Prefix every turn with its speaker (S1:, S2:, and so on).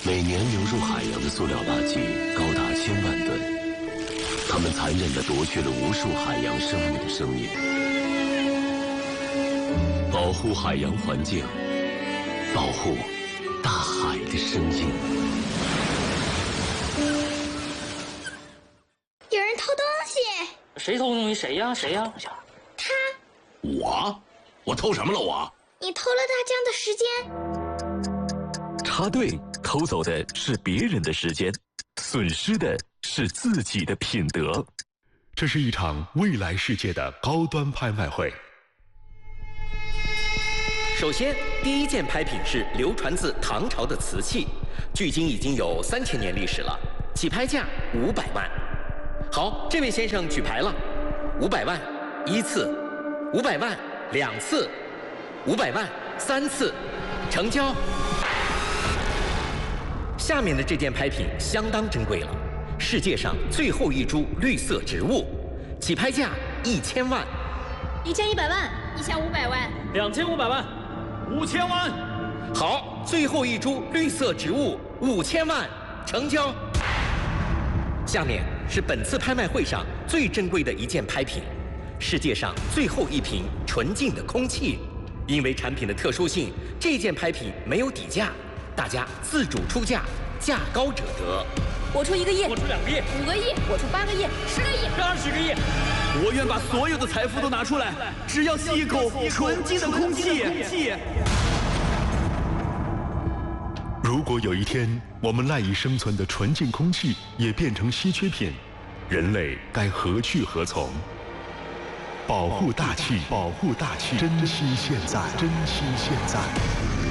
S1: 每年流入海洋的塑料垃圾高达1000万吨，它们残忍地夺去了无数海洋生物的生命。保护海洋环境，保护大海的声音。
S2: 有人偷东西！
S3: 谁偷东西？谁呀？谁呀？
S2: 他。
S4: 我偷什么了？
S2: 你偷了大江的时间。
S5: 插队偷走的是别人的时间，损失的是自己的品德。
S6: 这是一场未来世界的高端拍卖会。
S7: 首先，第一件拍品是流传自唐朝的瓷器，距今已经有3000年历史了，起拍价500万。好，这位先生举牌了，500万1次，500万2次，500万3次，成交。下面的这件拍品相当珍贵了，世界上最后一株绿色植物，起拍价1000万
S2: ，1100万，1500万
S3: ，2500万，5000万。
S7: 好，最后一株绿色植物5000万，成交。下面是本次拍卖会上最珍贵的一件拍品，世界上最后一瓶纯净的空气。因为产品的特殊性，这件拍品没有底价，大家自主出价，价高者得。
S8: 我出1个亿，
S3: 我出2个亿
S8: ，5个亿，我出8个亿，10个亿
S3: ，20个亿。
S9: 我愿把所有的财富都拿出来，只要吸一口纯净的空气。
S6: 如果有一天我们赖以生存的纯净空气也变成稀缺品，人类该何去何从？保护大气，保护大气，珍惜现在，珍惜现在。